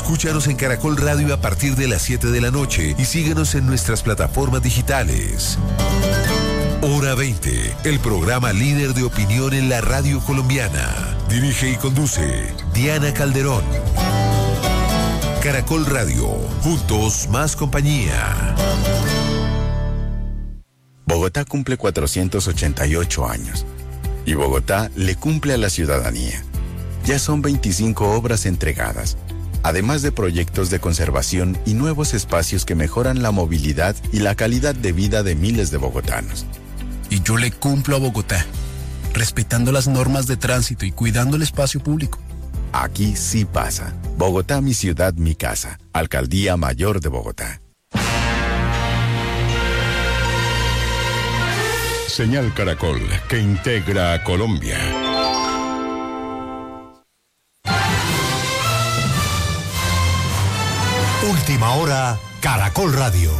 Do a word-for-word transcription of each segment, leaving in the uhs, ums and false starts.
Escúchanos en Caracol Radio a partir de las siete de la noche y síguenos en nuestras plataformas digitales. Hora veinte, el programa líder de opinión en la radio colombiana. Dirige y conduce Diana Calderón. Caracol Radio, juntos más compañía. Bogotá cumple cuatrocientos ochenta y ocho años y Bogotá le cumple a la ciudadanía. Ya son veinticinco obras entregadas, además de proyectos de conservación y nuevos espacios que mejoran la movilidad y la calidad de vida de miles de bogotanos. Y yo le cumplo a Bogotá, respetando las normas de tránsito y cuidando el espacio público. Aquí sí pasa. Bogotá, mi ciudad, mi casa. Alcaldía Mayor de Bogotá. Señal Caracol, que integra a Colombia. Última hora, Caracol Radio.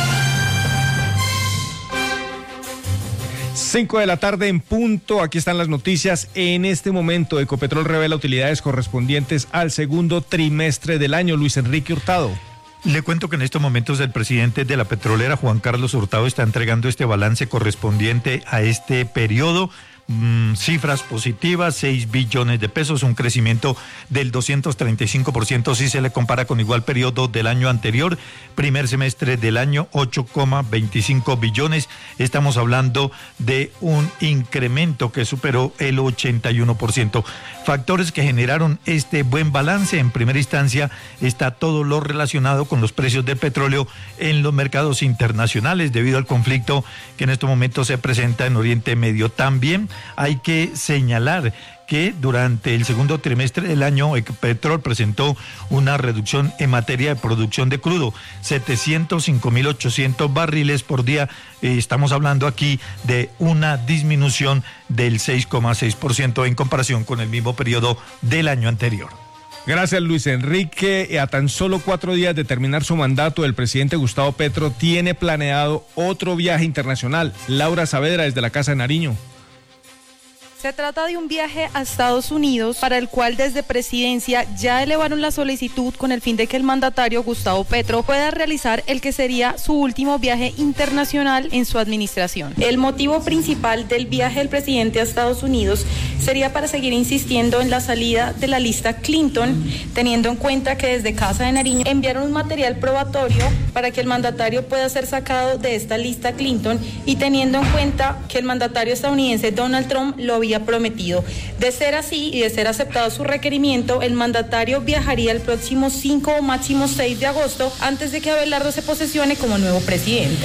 cinco de la tarde en punto, aquí están las noticias. En este momento, Ecopetrol revela utilidades correspondientes al segundo trimestre del año. Luis Enrique Hurtado. Le cuento que en estos momentos el presidente de la petrolera, Juan Carlos Hurtado, está entregando este balance correspondiente a este periodo. Mm, cifras positivas, seis billones de pesos, un crecimiento del doscientos treinta y cinco por ciento si se le compara con igual periodo del año anterior. Primer semestre del año, ocho coma veinticinco billones. Estamos hablando de un incremento que superó el ochenta y uno por ciento. Factores que generaron este buen balance. En primera instancia está todo lo relacionado con los precios del petróleo en los mercados internacionales debido al conflicto que en estos momentos se presenta en Oriente Medio. También hay que señalar que durante el segundo trimestre del año Ecopetrol presentó una reducción en materia de producción de crudo, setecientos cinco mil ochocientos barriles por día. Eh, estamos hablando aquí de una disminución del seis coma seis por ciento en comparación con el mismo periodo del año anterior. Gracias, Luis Enrique. A tan solo cuatro días de terminar su mandato, el presidente Gustavo Petro tiene planeado otro viaje internacional. Laura Saavedra, desde la Casa de Nariño. Se trata de un viaje a Estados Unidos para el cual desde Presidencia ya elevaron la solicitud con el fin de que el mandatario Gustavo Petro pueda realizar el que sería su último viaje internacional en su administración. El motivo principal del viaje del presidente a Estados Unidos sería para seguir insistiendo en la salida de la lista Clinton, teniendo en cuenta que desde Casa de Nariño enviaron un material probatorio para que el mandatario pueda ser sacado de esta lista Clinton y teniendo en cuenta que el mandatario estadounidense Donald Trump lo había prometido. De ser así y de ser aceptado su requerimiento, el mandatario viajaría el próximo cinco o máximo seis de agosto antes de que Abelardo se posesione como nuevo presidente.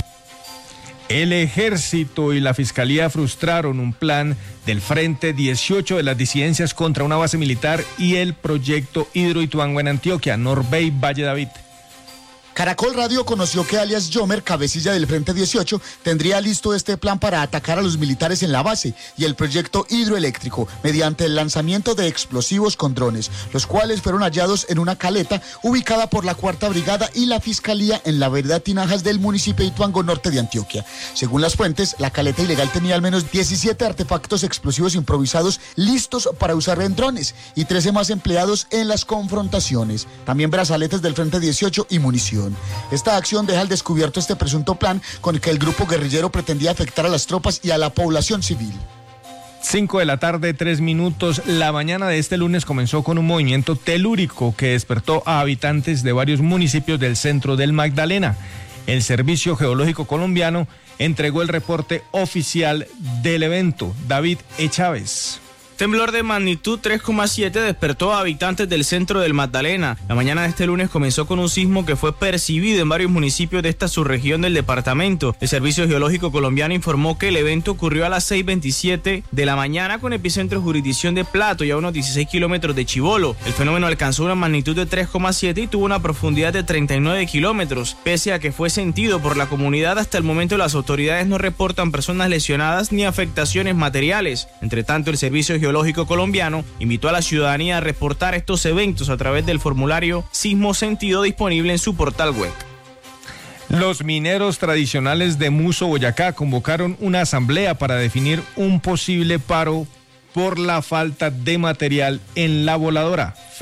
El Ejército y la Fiscalía frustraron un plan del Frente dieciocho de las disidencias contra una base militar y el proyecto Hidroituango en Antioquia. Norbey Valle David. Caracol Radio conoció que alias Yomer, cabecilla del Frente dieciocho, tendría listo este plan para atacar a los militares en la base y el proyecto hidroeléctrico mediante el lanzamiento de explosivos con drones, los cuales fueron hallados en una caleta ubicada por la Cuarta Brigada y la Fiscalía en la vereda Tinajas del municipio de Ituango Norte de Antioquia. Según las fuentes, la caleta ilegal tenía al menos diecisiete artefactos explosivos improvisados listos para usar en drones y trece más empleados en las confrontaciones. También brazaletes del Frente dieciocho y munición. Esta acción deja al descubierto este presunto plan con el que el grupo guerrillero pretendía afectar a las tropas y a la población civil. cinco de la tarde, tres minutos. La mañana de este lunes comenzó con un movimiento telúrico que despertó a habitantes de varios municipios del centro del Magdalena. El Servicio Geológico Colombiano entregó el reporte oficial del evento. David E. Chávez. Temblor de magnitud tres coma siete despertó a habitantes del centro del Magdalena. La mañana de este lunes comenzó con un sismo que fue percibido en varios municipios de esta subregión del departamento. El Servicio Geológico Colombiano informó que el evento ocurrió a las seis veintisiete de la mañana con epicentro en jurisdicción de Plato y a unos dieciséis kilómetros de Chibolo. El fenómeno alcanzó una magnitud de tres coma siete y tuvo una profundidad de treinta y nueve kilómetros. Pese a que fue sentido por la comunidad, hasta el momento las autoridades no reportan personas lesionadas ni afectaciones materiales. Entre tanto, el Servicio Geológico Colombiano invitó a la ciudadanía a reportar estos eventos a través del formulario Sismo Sentido disponible en su portal web. Los mineros tradicionales de Muso, Boyacá, convocaron una asamblea para definir un posible paro por la falta de material en la voladora.